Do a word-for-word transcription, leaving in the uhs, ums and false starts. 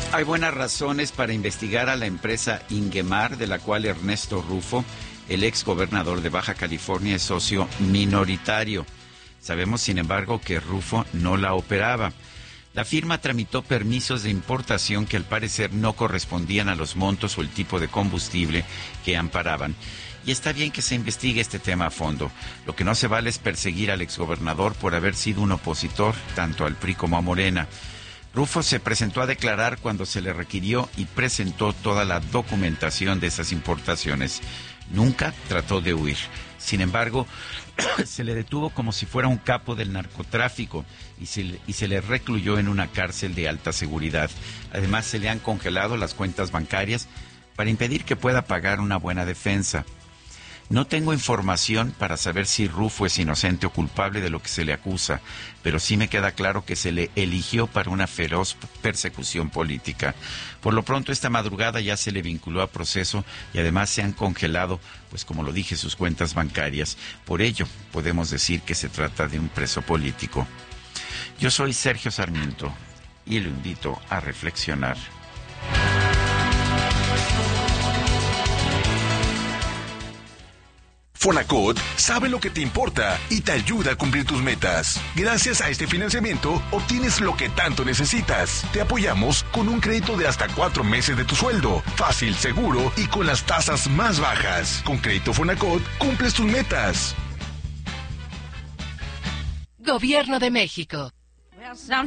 Hay buenas razones para investigar a la empresa Ingemar, de la cual Ernesto Rufo, el ex gobernador de Baja California, es socio minoritario. Sabemos, sin embargo, que Rufo no la operaba. La firma tramitó permisos de importación que al parecer no correspondían a los montos o el tipo de combustible que amparaban. Y está bien que se investigue este tema a fondo. Lo que no se vale es perseguir al exgobernador por haber sido un opositor tanto al P R I como a Morena. Rufo se presentó a declarar cuando se le requirió y presentó toda la documentación de esas importaciones. Nunca trató de huir. Sin embargo, se le detuvo como si fuera un capo del narcotráfico y se, le, y se le recluyó en una cárcel de alta seguridad. Además, se le han congelado las cuentas bancarias para impedir que pueda pagar una buena defensa. No tengo información para saber si Rufo es inocente o culpable de lo que se le acusa, pero sí me queda claro que se le eligió para una feroz persecución política. Por lo pronto, esta madrugada ya se le vinculó a proceso y además se han congelado, pues como lo dije, sus cuentas bancarias. Por ello, podemos decir que se trata de un preso político. Yo soy Sergio Sarmiento y lo invito a reflexionar. Fonacot sabe lo que te importa y te ayuda a cumplir tus metas. Gracias a este financiamiento, obtienes lo que tanto necesitas. Te apoyamos con un crédito de hasta cuatro meses de tu sueldo. Fácil, seguro y con las tasas más bajas. Con Crédito Fonacot, cumples tus metas. Gobierno de México.